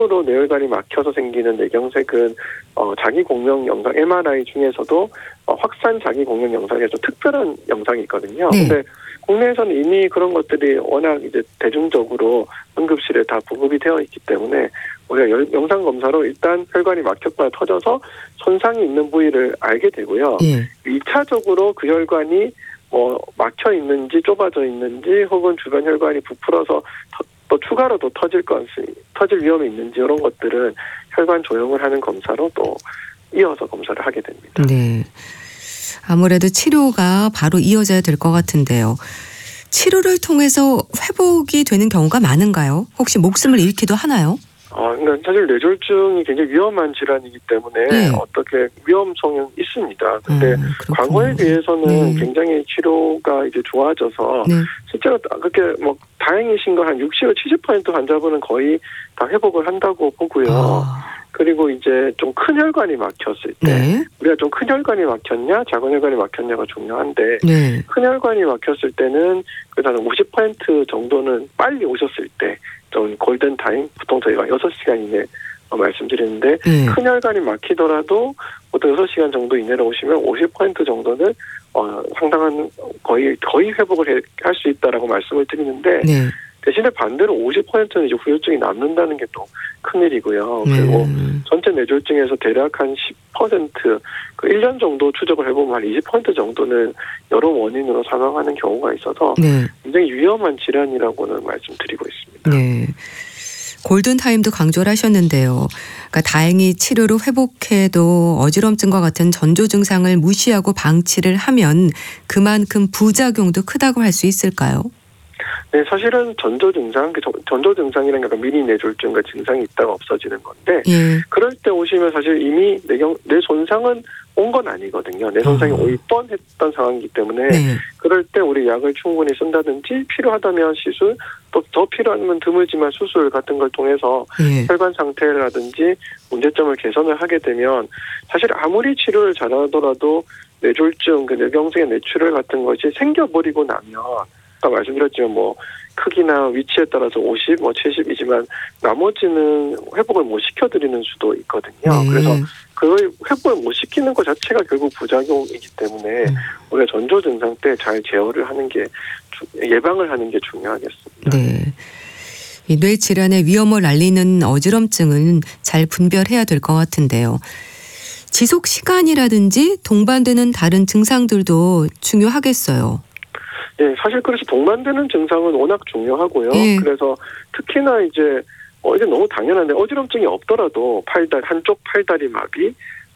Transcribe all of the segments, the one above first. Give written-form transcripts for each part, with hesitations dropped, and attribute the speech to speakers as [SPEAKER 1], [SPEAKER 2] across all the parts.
[SPEAKER 1] 로 뇌혈관이 막혀서 생기는 뇌경색은 자기 공명 영상 MRI 중에서도 확산 자기 공명 영상에서 특별한 영상이 있거든요.
[SPEAKER 2] 네.
[SPEAKER 1] 근데 국내에서는 이미 그런 것들이 워낙 이제 대중적으로 응급실에 다 보급이 되어 있기 때문에 우리가 영상 검사로 일단 혈관이 막혔거나 터져서 손상이 있는 부위를 알게 되고요.
[SPEAKER 2] 예.
[SPEAKER 1] 2차적으로 그 혈관이 막혀 있는지 좁아져 있는지 혹은 주변 혈관이 부풀어서 또 추가로 또 터질 위험이 있는지 이런 것들은 혈관 조형을 하는 검사로 또 이어서 검사를 하게 됩니다.
[SPEAKER 2] 네. 아무래도 치료가 바로 이어져야 될 것 같은데요. 치료를 통해서 회복이 되는 경우가 많은가요? 혹시 목숨을 잃기도 하나요?
[SPEAKER 1] 그러니까 사실 뇌졸중이 굉장히 위험한 질환이기 때문에
[SPEAKER 2] 네.
[SPEAKER 1] 어떻게 위험성은 있습니다. 근데
[SPEAKER 2] 그렇군요.
[SPEAKER 1] 과거에 비해서는
[SPEAKER 2] 네.
[SPEAKER 1] 굉장히 치료가 이제 좋아져서
[SPEAKER 2] 네.
[SPEAKER 1] 실제로 그렇게 다행이신 건 한 60~70% 환자분은 거의 다 회복을 한다고 보고요. 그리고 이제 좀 큰 혈관이 막혔을 때
[SPEAKER 2] 네.
[SPEAKER 1] 우리가 좀 큰 혈관이 막혔냐 작은 혈관이 막혔냐가 중요한데
[SPEAKER 2] 네.
[SPEAKER 1] 큰 혈관이 막혔을 때는 그래도 한 50% 정도는 빨리 오셨을 때 좀 골든타임 보통 저희가 6시간 이내 말씀드리는데
[SPEAKER 2] 네.
[SPEAKER 1] 큰 혈관이 막히더라도 보통 6시간 정도 이내로 오시면 50% 정도는 상당한 거의 회복을 할 수 있다라고 말씀을 드리는데
[SPEAKER 2] 네.
[SPEAKER 1] 대신에 반대로 50%는 이제 후유증이 남는다는 게 또 큰일이고요. 그리고 전체 뇌졸중에서 대략 한 10%, 그 1년 정도 추적을 해보면 한 20% 정도는 여러 원인으로 사망하는 경우가 있어서
[SPEAKER 2] 네.
[SPEAKER 1] 굉장히 위험한 질환이라고는 말씀드리고 있습니다.
[SPEAKER 2] 네. 골든타임도 강조를 하셨는데요. 그러니까 다행히 치료로 회복해도 어지럼증과 같은 전조 증상을 무시하고 방치를 하면 그만큼 부작용도 크다고 할 수 있을까요?
[SPEAKER 1] 네, 사실은 전조 증상이라는 게 미니 뇌졸중과 증상이 있다가 없어지는 건데,
[SPEAKER 2] 예.
[SPEAKER 1] 그럴 때 오시면 사실 이미 뇌 손상은 온 건 아니거든요. 뇌 손상이 올 뻔했던 상황이기 때문에
[SPEAKER 2] 네.
[SPEAKER 1] 그럴 때 우리 약을 충분히 쓴다든지 필요하다면 시술, 또 더 필요하면 드물지만 수술 같은 걸 통해서
[SPEAKER 2] 예.
[SPEAKER 1] 혈관 상태라든지 문제점을 개선을 하게 되면 사실 아무리 치료를 잘하더라도 뇌졸중, 뇌경색의 뇌출혈 같은 것이 생겨버리고 나면 아까 말씀드렸지만 크기나 위치에 따라서 50, 70이지만 나머지는 회복을 못 시켜드리는 수도 있거든요.
[SPEAKER 2] 네.
[SPEAKER 1] 그래서 그걸 회복을 못 시키는 것 자체가 결국 부작용이기 때문에 우리가 전조 증상 때 잘 제어를 하는 게 예방을 하는 게 중요하겠습니다.
[SPEAKER 2] 네. 이 뇌 질환의 위험을 알리는 어지럼증은 잘 분별해야 될 것 같은데요. 지속 시간이라든지 동반되는 다른 증상들도 중요하겠어요.
[SPEAKER 1] 예, 사실 그래서 동반되는 증상은 워낙 중요하고요.
[SPEAKER 2] 예.
[SPEAKER 1] 그래서 특히나 이제 이게 너무 당연한데 어지럼증이 없더라도 한쪽 팔다리 마비,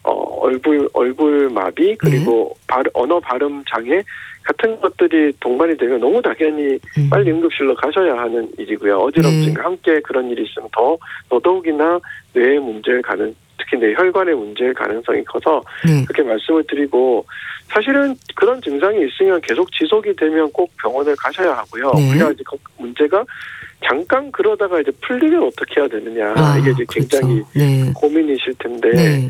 [SPEAKER 1] 얼굴 마비, 그리고 언어 발음 장애 같은 것들이 동반이 되면 너무 당연히 빨리 응급실로 가셔야 하는 일이고요. 어지럼증과 함께 그런 일이 있으면 더더욱이나 뇌의 문제를 특히 뇌혈관의 문제일 가능성이 커서 그렇게 말씀을 드리고, 사실은 그런 증상이 있으면 계속 지속이 되면 꼭 병원을 가셔야 하고요. 우리가 이제 그 문제가 잠깐 그러다가 이제 풀리면 어떻게 해야 되느냐, 이게 이제 굉장히 고민이실 텐데,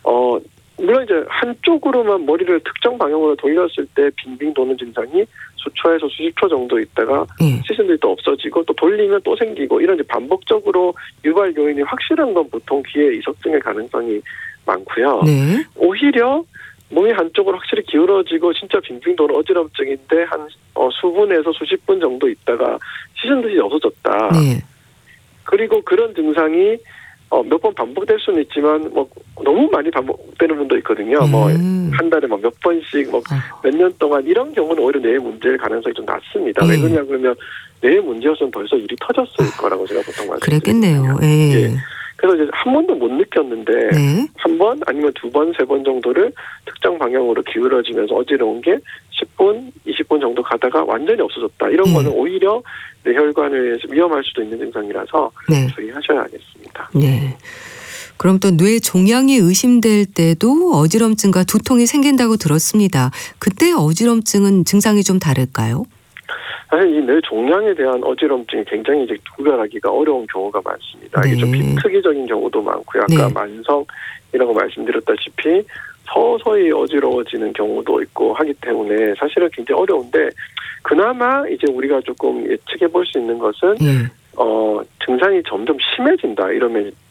[SPEAKER 1] 물론 이제 한쪽으로만 머리를 특정 방향으로 돌렸을 때 빙빙 도는 증상이 수초에서 수십 초 정도 있다가 시신들이 또 없어지고 또 돌리면 또 생기고 이런 이제 반복적으로 유발 요인이 확실한 건 보통 귀의 이석증의 가능성이 많고요. 오히려 몸이 한쪽으로 확실히 기울어지고 진짜 빙빙 도는 어지럼증인데 한 수분에서 수십 분 정도 있다가 시신들이 없어졌다. 그리고 그런 증상이 몇 번 반복될 수는 있지만 너무 많이 반복되는 분도 있거든요. 한 달에 몇 번씩 몇 년 동안 이런 경우는 오히려 뇌의 문제일 가능성이 좀 낮습니다. 왜 그러냐 그러면 뇌의 문제였으면 벌써 일이 터졌을 거라고 제가 보통 말씀드리거든요.
[SPEAKER 2] 그랬겠네요. 예.
[SPEAKER 1] 그래서 이제 한 번도 못 느꼈는데 한 번 아니면 두 번, 세 번 정도를 특정 방향으로 기울어지면서 어지러운 게 10분, 20분 정도 가다가 완전히 없어졌다. 이런 거는 오히려 뇌혈관을 위험할 수도 있는 증상이라서 주의하셔야겠습니다.
[SPEAKER 2] 네. 그럼 또 뇌 종양이 의심될 때도 어지럼증과 두통이 생긴다고 들었습니다. 그때 어지럼증은 증상이 좀 다를까요?
[SPEAKER 1] 사실 이 뇌 종양에 대한 어지럼증이 굉장히 이제 구별하기가 어려운 경우가 많습니다. 이게 좀 비특이적인 경우도 많고요. 아까 만성이라고 말씀드렸다시피 서서히 어지러워지는 경우도 있고 하기 때문에 사실은 굉장히 어려운데, 그나마 이제 우리가 조금 예측해 볼 수 있는 것은 증상이 점점 심해진다 이러면